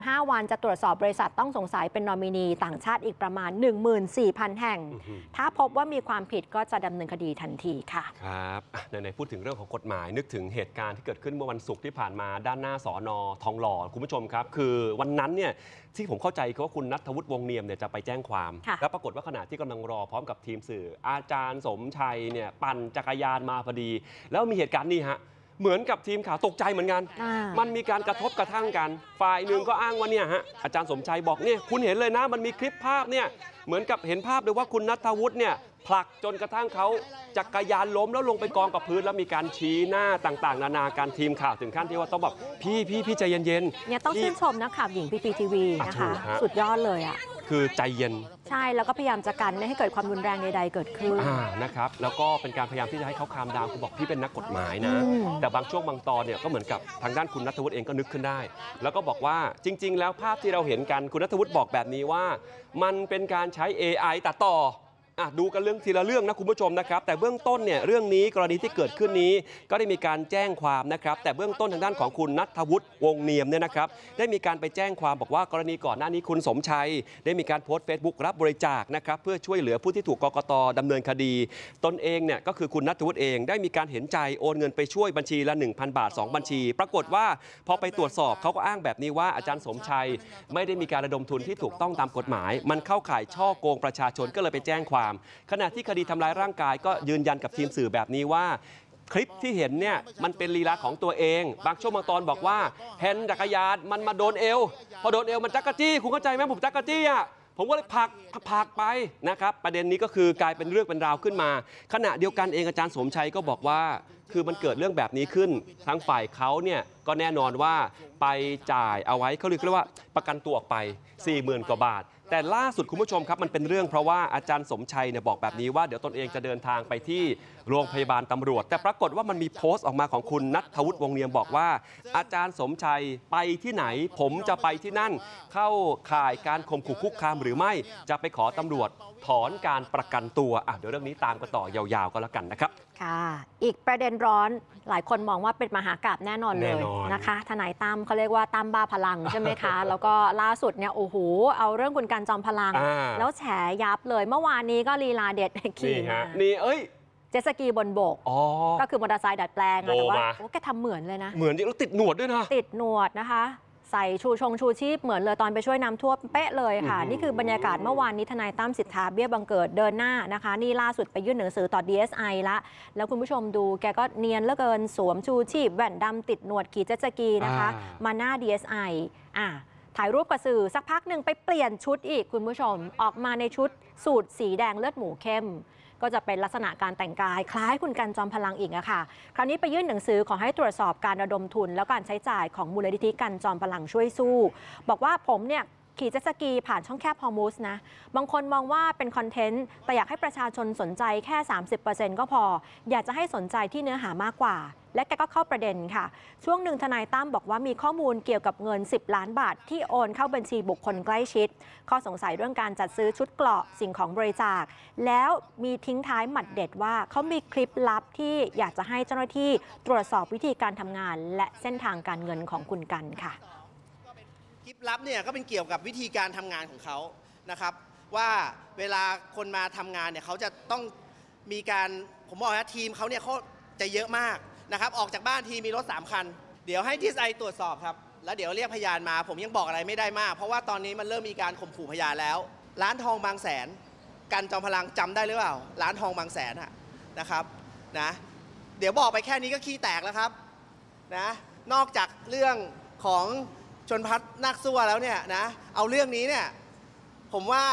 5 วันจะตรวจสอบบริษัทต้องสงสัยเป็นนอมินีต่างชาติอีกประมาณ 14,000 แห่ง ถ้าพบว่ามีความผิดก็จะดำเนินคดีทันทีค่ะครับไหนๆพูดถึงเรื่องของกฎหมายนึกถึงเหตุการณ์ที่เกิดขึ้นเมื่อวันศุกร์ที่ผ่านมาด้านหน้าสน.ทองหล่อคุณผู้ชมครับคือวันนั้นเนี่ยที่ผมเข้าใจคือว่าคุณณัฐวุฒิวงศ์เนียมเนี่ยจะไปแจ้งความแล้วปรากฏว่าขณะที่กำลังรอพร้อมกับทีมสื่ออาจารย์สมชัยเนี่ยปั่นจักรยานมาพอดีแล้วมีเหตุการณ์นี้ฮะเหมือนกับทีมข่าวตกใจเหมือนกันมันมีการกระทบกระทั่งกันฝ่ายหนึ่งก็อ้างว่าเนี่ยฮะอาจารย์สมชัยบอกเนี่ยคุณเห็นเลยนะมันมีคลิปภาพเนี่ยเหมือนกับเห็นภาพเลยว่าคุณณัฐวุฒิเนี่ยผลักจนกระทั่งเขาจักรยานล้มแล้วลงไปกองกับพื้นแล้วมีการชี้หน้าต่างๆนานาการทีมข่าวถึงขั้นที่ว่าต้องแบบพี่ใจเย็นๆเนี่ยต้องชื่นชมนักข่าวหญิงPPTVนะคะสุดยอดเลยอ่ะคือใจเย็นใช่แล้วก็พยายามจะกันไม่ให้เกิดความรุนแรงใดๆเกิดขึ้นนะครับแล้วก็เป็นการพยายามที่จะให้เขาคามดาวคือบอกพี่เป็นนักกฎหมายนะแต่บางช่วงบางตอนเนี่ยก็เหมือนกับทางด้านคุณณัฐวุฒิเองก็นึกขึ้นได้แล้วก็บอกว่าจริงๆแล้วภาพที่เราเห็นกันคุณณัฐวุฒิบอกแบบนี้ว่ามันเป็นการใช้ AI ตัดต่อดูกันเรื่องทีละเรื่องนะคุณผู้ชมนะครับแต่เบื้องต้นเนี่ยเรื่องนี้กรณีที่เกิดขึ้นนี้ก็ได้มีการแจ้งความนะครับแต่เบื้องต้นทางด้านของคุณณัฐวุฒิวงศ์เนียมเนี่ยนะครับได้มีการไปแจ้งความบอกว่ากรณีก่อนหน้านี้คุณสมชัยได้มีการโพสต์ Facebook รับบริจาคนะครับเพื่อช่วยเหลือผู้ที่ถูกกกต.ดำเนินคดีตนเองเนี่ยก็คือคุณณัฐวุฒิเองได้มีการเห็นใจโอนเงินไปช่วยบัญชีละ 1,000 บาท 2 บัญชีปรากฏว่าพอไปตรวจสอบเขาก็อ้างแบบนี้ว่าอาจารย์สมชัยไม่ได้มีการระดมทุนที่ถูกต้องตามกฎหมายมันเข้าข่ายช่อโกงประชาชนก็เลยไปแจ้งความขณะที่คดีทำร้ายร่างกายก็ยืนยันกับทีมสื่อแบบนี้ว่าคลิปที่เห็นเนี่ยมันเป็นลีลาของตัวเองบางช่วงบางตอนบอกว่าเห็นจักรยานมันมาโดนเอวพอโดนเอวมันจักรจี้คุณเข้าใจไหมผมจักรจี้อ่ะผมก็เลยผลักไปนะครับประเด็นนี้ก็คือกลายเป็นเรื่องเป็นราวขึ้นมาขณะเดียวกันเองอาจารย์สมชัยก็บอกว่าคือมันเกิดเรื่องแบบนี้ขึ้นทั้งฝ่ายเขาเนี่ยก็แน่นอนว่าไปจ่ายเอาไว้เขาเรียกว่าประกันตัวออกไป 40,000 กว่าบาทแต่ล่าสุดคุณผู้ชมครับมันเป็นเรื่องเพราะว่าอาจารย์สมชัยเนี่ยบอกแบบนี้ว่าเดี๋ยวตนเองจะเดินทางไปที่โรงพยาบาลตำรวจแต่ปรากฏว่ามันมีโพสต์ออกมาของคุณณัฐวุฒิวงศ์เนียมบอกว่าอาจารย์สมชัยไปที่ไหนผมจะไปที่นั่นเข้าข่ายการข่มขู่คุกคามหรือไม่จะไปขอตำรวจถอนการประกันตัวเดี๋ยวเรื่องนี้ตามกันต่อยาวๆก็แล้วกันนะครับค่ะอีกประเด็นร้อนหลายคนมองว่าเป็นมหากาพย์แน่นอนเลยนะคะทนายตั้มเขาเรียกว่าตั้มบ้าพลังใช่ไหมคะ แล้วก็ล่าสุดเนี่ยโอ้โหเอาเรื่องคุณกันจอมพลังแล้วแฉยับเลยเมื่อวานนี้ก็ลีลาเด็ดขี่มานี่เจ็ตสกีบนบกก็คือมอเตอร์ไซค์ดัดแปลงแต่ว่าแกทำเหมือนเลยนะเหมือนแล้วติดหนวดด้วยนะติดหนวดนะคะใส่ชูชีพเหมือนเลยตอนไปช่วยน้ำท่วมเป๊ะเลยค่ะนี่คือบรรยากาศเมื่อวานนี้ทนายตั้มสิทธาเบี้ยบังเกิดเดินหน้านะคะนี่ล่าสุดไปยื่นหนังสือต่อ DSI แล้วคุณผู้ชมดูแกก็เนียนเหลือเกินสวมชูชีพแว่นดำติดหนวดขี่เจ็ตสกีนะคะมาหน้า DSI ถ่ายรูปกับสื่อสักพักหนึ่งไปเปลี่ยนชุดอีกคุณผู้ชมออกมาในชุดสูทสีแดงเลือดหมูเข้มก็จะเป็นลักษณะการแต่งกายคล้ายคุณกันจอมพลังอีกอะค่ะคราวนี้ไปยื่นหนังสือขอให้ตรวจสอบการระดมทุนแล้วการใช้จ่ายของมูลนิธิกันจอมพลังช่วยสู้บอกว่าผมเนี่ยขี่เจ็ตสกีผ่านช่องแคบฮอร์มุสนะบางคนมองว่าเป็นคอนเทนต์แต่อยากให้ประชาชนสนใจแค่ 30% ก็พออยากจะให้สนใจที่เนื้อหามากกว่าและแกก็เข้าประเด็นค่ะช่วงหนึ่งทนายตั้มบอกว่ามีข้อมูลเกี่ยวกับเงิน10 ล้านบาทที่โอนเข้าบัญชีบุคคลใกล้ชิดข้อสงสัยเรื่องการจัดซื้อชุดเกราะสิ่งของบริจาคแล้วมีทิ้งท้ายหมัดเด็ดว่าเขามีคลิปลับที่อยากจะให้เจ้าหน้าที่ตรวจสอบวิธีการทำงานและเส้นทางการเงินของคุณกันค่ะคลิปลับเนี่ยก็เป็นเกี่ยวกับวิธีการทำงานของเขานะครับว่าเวลาคนมาทำงานเนี่ยเขาจะต้องมีการผมบอกนะทีมเขาเนี่ยเขาจะเยอะมากนะครับออกจากบ้านทีมีรถ3 คันเดี๋ยวให้ DSI ตรวจสอบครับแล้วเดี๋ยวเรียกพยานมาผมยังบอกอะไรไม่ได้มากเพราะว่าตอนนี้มันเริ่มมีการข่มขู่พยานแล้วร้านทองบางแสนกันจอมพลังจำได้หรือเปล่าร้านทองบางแสนนะครับนะเดี๋ยวบอกไปแค่นี้ก็ขี้แตกแล้วครับนะนอกจากเรื่องของชนพัฒน์นักสู้แล้วเนี่ยนะเอาเรื่องนี้เนี่ยผมว่า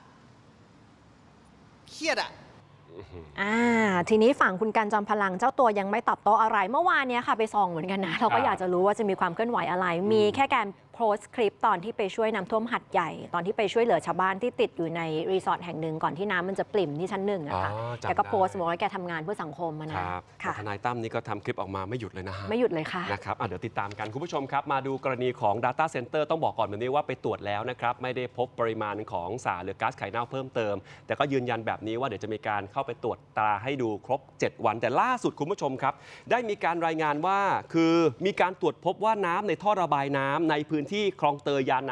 เครียดทีนี้ฝั่งคุณกันจอมพลังเจ้าตัวยังไม่ตอบโต้อะไรเมื่อวานนี้ค่ะไปส่องเหมือนกันนะเราก็อยากจะรู้ว่าจะมีความเคลื่อนไหวอะไรมีแค่การโพสต์คลิปตอนที่ไปช่วยน้ำท่วมหัดใหญ่ตอนที่ไปช่วยเหลือชาวบ้านที่ติดอยู่ในรีสอร์ทแห่งหนึ่งก่อนที่น้ำมันจะปริ่มที่ชั้น1นะคะแกก็โพสต์บอกว่าแกทำงานเพื่อสังคมมานะทนายตั้มนี่ก็ทำคลิปออกมาไม่หยุดเลยนะไม่หยุดเลยค่ะนะครับเดี๋ยวติดตามกันคุณผู้ชมครับมาดูกรณีของ Data Center ต้องบอกก่อนแบบนี้ว่าไปตรวจแล้วนะครับไม่ได้พบปริมาณของสารหรือก๊าซไข่เน่าเพิ่มเติมแต่ก็ยืนยันแบบนี้ว่าเดี๋ยวจะมีการเข้าไปตรวจตราให้ดูครบ7 วันแต่ล่าสุดคุณผู้ชมครับได้มีการรายงานว่าคือมีการตรวจพบว่าน้ำในท่อระบายน้ำในพื้นที่คลองเตยยาน